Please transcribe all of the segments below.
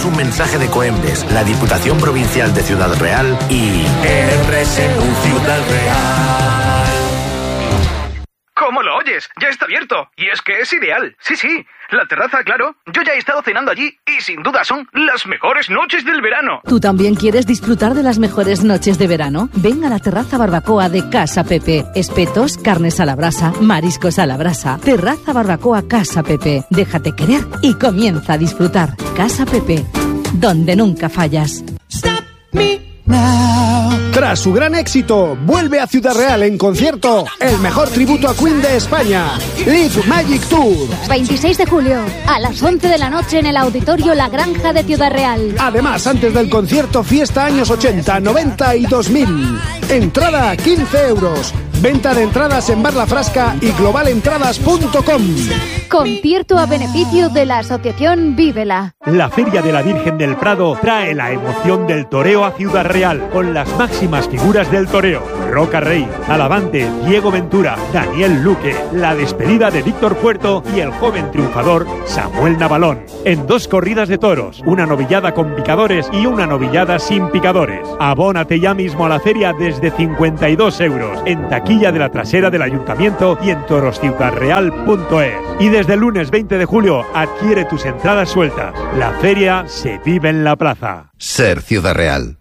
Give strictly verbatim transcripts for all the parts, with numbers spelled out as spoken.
un mensaje de Coembes, la Diputación Provincial de Ciudad Real y R S U Ciudad Real. ¿Cómo lo oyes? Ya está abierto. Y es que es ideal. Sí, sí. La terraza, claro. Yo ya he estado cenando allí y sin duda son las mejores noches del verano. ¿Tú también quieres disfrutar de las mejores noches de verano? Ven a la terraza barbacoa de Casa Pepe. Espetos, carnes a la brasa, mariscos a la brasa. Terraza barbacoa Casa Pepe. Déjate querer y comienza a disfrutar. Casa Pepe, donde nunca fallas. Stop me now. Tras su gran éxito, vuelve a Ciudad Real en concierto el mejor tributo a Queen de España, Live Magic Tour. veintiséis de julio, a las once de la noche en el Auditorio La Granja de Ciudad Real. Además, antes del concierto, fiesta años ochenta, noventa y dos mil. Entrada quince euros. Venta de entradas en Bar La Frasca y global entradas punto com. Concierto a beneficio de la asociación Vívela. La Feria de la Virgen del Prado trae la emoción del toreo a Ciudad Real, con las máximas figuras del toreo: Roca Rey, Alavante, Diego Ventura, Daniel Luque, la despedida de Víctor Puerto y el joven triunfador Samuel Navalón. En dos corridas de toros, una novillada con picadores y una novillada sin picadores. Abónate ya mismo a la feria desde cincuenta y dos euros, en taquilla de la trasera del Ayuntamiento y en toros ciudad real punto es. Y desde el lunes veinte de julio adquiere tus entradas sueltas. La feria se vive en la plaza. Ser Ciudad Real.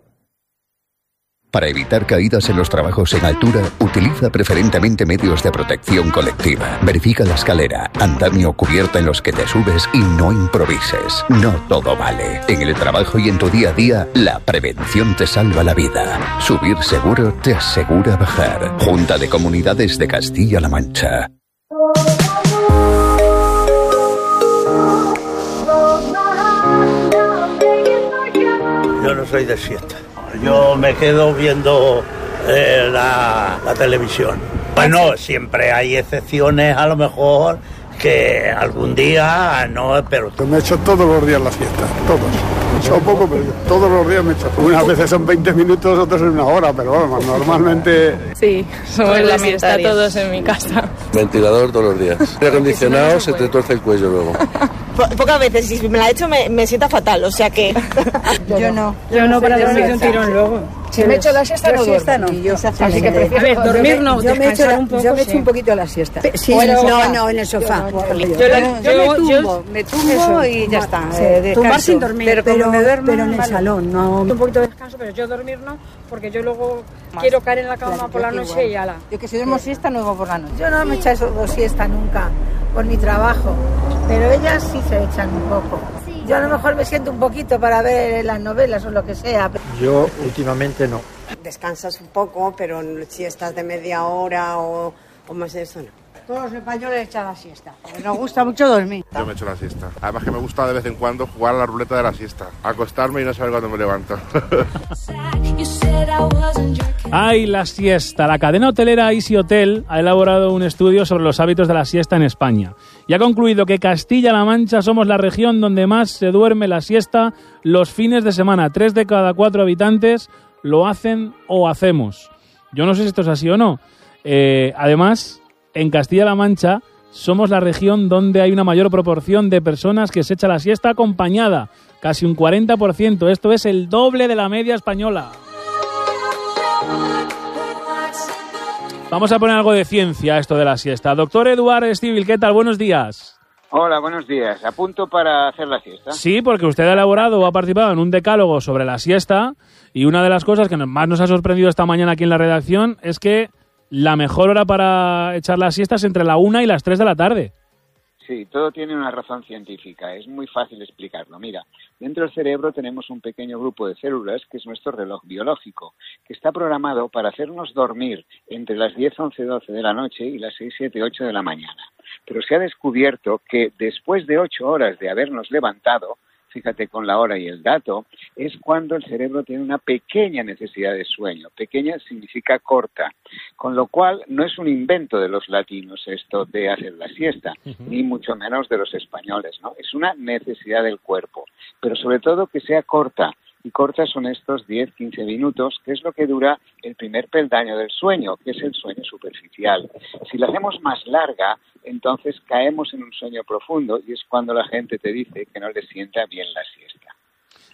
Para evitar caídas en los trabajos en altura, utiliza preferentemente medios de protección colectiva. Verifica la escalera, andamio o cubierta en los que te subes y no improvises. No todo vale. En el trabajo y en tu día a día, la prevención te salva la vida. Subir seguro te asegura bajar. Junta de Comunidades de Castilla-La Mancha. Yo no soy de siesta. Yo me quedo viendo eh, la, la televisión. Bueno, siempre hay excepciones, a lo mejor, que algún día no, pero... Yo me echo todos los días la siesta, todos. Me echo poco, pero todos los días me echo. Unas veces son veinte minutos, otras son una hora, pero bueno, normalmente... Sí, somos la siesta todos en mi casa. Ventilador todos los días. Aire acondicionado, se te tuerce el cuello luego. Po- pocas veces, si me la he hecho me, me sienta fatal, o sea que... Yo no. Yo no, para dormir de un tirón luego. Si me echo la siesta, no duermo. No. Yo, Así que prefiero... A ver, dormir no, yo me echo la, un poco, yo me echo sí. un poquito la siesta. Sí, bueno, no, no, en el sofá. Yo, no, yo, yo, yo, yo, yo me tumbo, me tumbo eso, y ya está. Sí, Eh, tumbar sin dormir, pero, pero, pero, me duermo, pero en el vale. salón, no... Un poquito de descanso, pero yo dormir no, porque yo luego Más. quiero caer en la cama Claro, por la yo noche igual. y ala. Yo que si duermo siesta, no duermo por la noche. Yo no me he echado dos siestas nunca, por mi trabajo, pero ellas sí se echan un poco. Yo a lo mejor me siento un poquito para ver las novelas o lo que sea. Yo últimamente no. Descansas un poco, pero si estás de media hora o, o más de eso, no. Todos los españoles echan la siesta. Nos gusta mucho dormir. Yo me echo la siesta. Además que me gusta de vez en cuando jugar a la ruleta de la siesta. Acostarme y no saber cuándo me levanto. Ay, la siesta. La cadena hotelera Easy Hotel ha elaborado un estudio sobre los hábitos de la siesta en España y ha concluido que Castilla-La Mancha somos la región donde más se duerme la siesta los fines de semana. Tres de cada cuatro habitantes lo hacen o hacemos. Yo no sé si esto es así o no. Eh, además, en Castilla-La Mancha somos la región donde hay una mayor proporción de personas que se echa la siesta acompañada. Casi un cuarenta por ciento. Esto es el doble de la media española. Vamos a poner algo de ciencia a esto de la siesta. Doctor Eduard Estíbil, ¿qué tal? Buenos días. Hola, buenos días. ¿Apunto para hacer la siesta? Sí, porque usted ha elaborado o ha participado en un decálogo sobre la siesta y una de las cosas que más nos ha sorprendido esta mañana aquí en la redacción es que la mejor hora para echar la siesta es entre la una y las tres de la tarde. Sí, todo tiene una razón científica. Es muy fácil explicarlo. Mira, dentro del cerebro tenemos un pequeño grupo de células que es nuestro reloj biológico, que está programado para hacernos dormir entre las diez, once, doce de la noche y las seis, siete, ocho de la mañana. Pero se ha descubierto que después de ocho horas de habernos levantado, fíjate con la hora y el dato, es cuando el cerebro tiene una pequeña necesidad de sueño. Pequeña significa corta, con lo cual no es un invento de los latinos esto de hacer la siesta, uh-huh. ni mucho menos de los españoles, ¿no? Es una necesidad del cuerpo, pero sobre todo que sea corta. Y cortas son estos diez, quince minutos, que es lo que dura el primer peldaño del sueño, que es el sueño superficial. Si la hacemos más larga, entonces caemos en un sueño profundo y es cuando la gente te dice que no le sienta bien la siesta.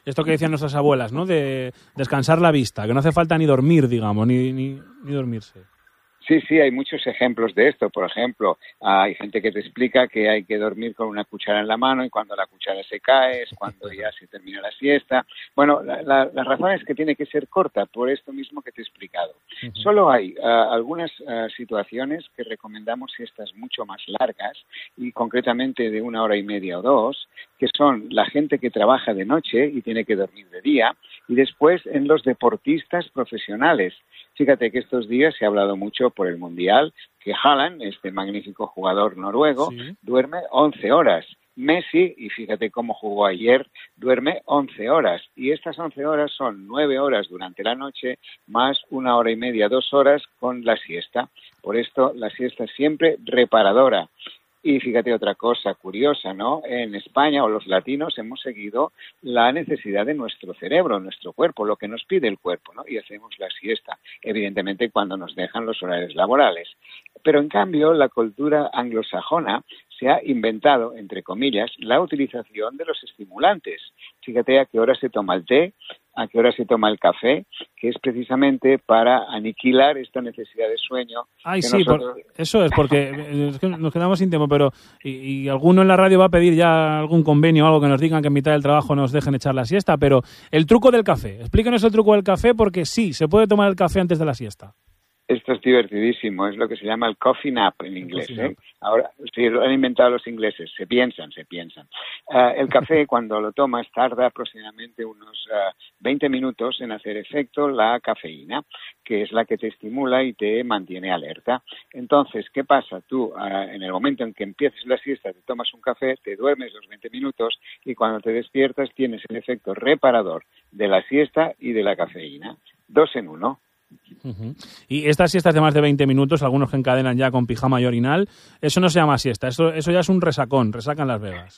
esto que decían nuestras abuelas, ¿no? De descansar la vista, que no hace falta ni dormir, digamos, ni, ni, ni dormirse. Sí, sí, hay muchos ejemplos de esto. Por ejemplo, hay gente que te explica que hay que dormir con una cuchara en la mano y cuando la cuchara se cae es cuando ya se termina la siesta. Bueno, la, la, la razón es que tiene que ser corta, por esto mismo que te he explicado. Uh-huh. Solo hay uh, algunas uh, situaciones que recomendamos siestas mucho más largas y concretamente de una hora y media o dos, que son la gente que trabaja de noche y tiene que dormir de día, y después en los deportistas profesionales. Fíjate que estos días se ha hablado mucho por el Mundial, que Haaland, este magnífico jugador noruego, sí, duerme once horas. Messi, y fíjate cómo jugó ayer, duerme once horas. Y estas once horas son nueve horas durante la noche, más una hora y media, dos horas con la siesta. Por esto, la siesta es siempre reparadora. Y fíjate otra cosa curiosa, ¿no? En España, o los latinos, hemos seguido la necesidad de nuestro cerebro, nuestro cuerpo, lo que nos pide el cuerpo, ¿no? Y hacemos la siesta, evidentemente cuando nos dejan los horarios laborales. Pero en cambio, la cultura anglosajona se ha inventado, entre comillas, la utilización de los estimulantes. Fíjate a qué hora se toma el té, a qué hora se toma el café, que es precisamente para aniquilar esta necesidad de sueño. Ay, sí, nosotros... por, eso es, porque es que nos quedamos sin tiempo, pero y, y alguno en la radio va a pedir ya algún convenio o algo que nos digan que en mitad del trabajo nos dejen echar la siesta, pero el truco del café, explíquenos el truco del café, porque sí, se puede tomar el café antes de la siesta. Esto es divertidísimo, es lo que se llama el coffee nap en inglés. ¿eh? Ahora, sí, lo han inventado los ingleses, se piensan, se piensan. Uh, el café, cuando lo tomas, tarda aproximadamente unos uh, veinte minutos en hacer efecto la cafeína, que es la que te estimula y te mantiene alerta. Entonces, ¿qué pasa? Tú, uh, en el momento en que empieces la siesta, te tomas un café, te duermes los veinte minutos y cuando te despiertas tienes el efecto reparador de la siesta y de la cafeína. Dos en uno. Uh-huh. Y estas siestas de más de veinte minutos, algunos que encadenan ya con pijama y orinal, eso no se llama siesta, eso, eso ya es un resacón, resacan las vegas.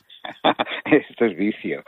Esto es vicio,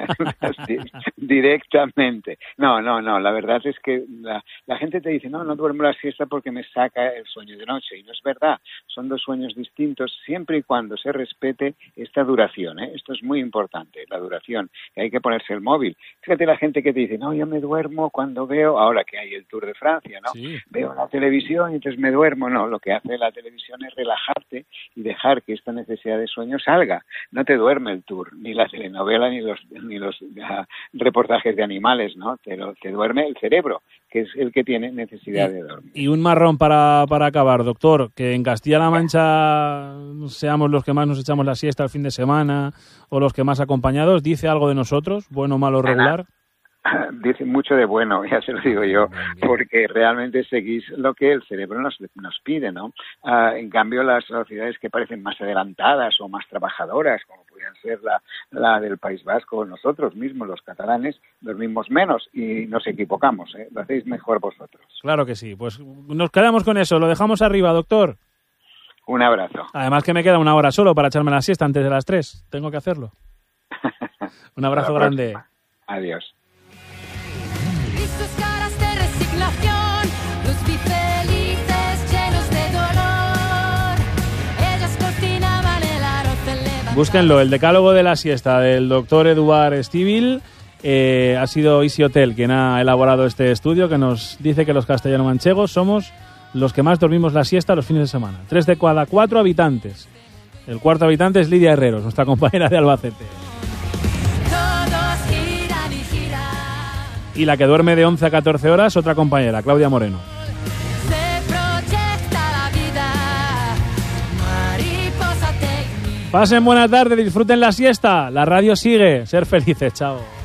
directamente. No, no, no, la verdad es que la, la gente te dice, no, no duermo la siesta porque me saca el sueño de noche, y no es verdad, son dos sueños distintos siempre y cuando se respete esta duración, ¿eh? Esto es muy importante, la duración, que hay que ponerse el móvil. Fíjate la gente que te dice, no, yo me duermo cuando veo, ahora que hay el Tour de Francia, ¿no? Sí. Veo la televisión y entonces me duermo. No, lo que hace la televisión es relajarte y dejar que esta necesidad de sueño salga. No te duerme el Tour, ni la telenovela, ni los ni los uh, reportajes de animales, ¿no? Te, lo, te duerme el cerebro, que es el que tiene necesidad y, de dormir. Y un marrón para, para acabar, doctor, que en Castilla-La Mancha seamos los que más nos echamos la siesta el fin de semana o los que más acompañados, ¿dice algo de nosotros? ¿Bueno, malo, regular? Dice mucho de bueno, ya se lo digo yo, porque realmente seguís lo que el cerebro nos, nos pide, ¿no? Uh, en cambio, las sociedades que parecen más adelantadas o más trabajadoras, como podrían ser la, la del País Vasco, nosotros mismos, los catalanes, dormimos menos y nos equivocamos, ¿eh? Lo hacéis mejor vosotros. Claro que sí, pues nos quedamos con eso, lo dejamos arriba, doctor. Un abrazo. Además que me queda una hora solo para echarme la siesta antes de las tres, tengo que hacerlo. Un abrazo grande. Adiós. Sus caras de resignación, los vi felices, llenos de dolor. Ellas cocinaban el arroz del levantado. Búsquenlo, el decálogo de la siesta del doctor Eduard Estíbil. Eh, ha sido Easy Hotel quien ha elaborado este estudio que nos dice que los castellano-manchegos somos los que más dormimos la siesta los fines de semana. Tres de cada cuatro habitantes. El cuarto habitante es Lidia Herreros, nuestra compañera de Albacete. Y la que duerme de once a catorce horas, otra compañera, Claudia Moreno. Pasen buena tarde, disfruten la siesta. La radio sigue. Ser felices, chao.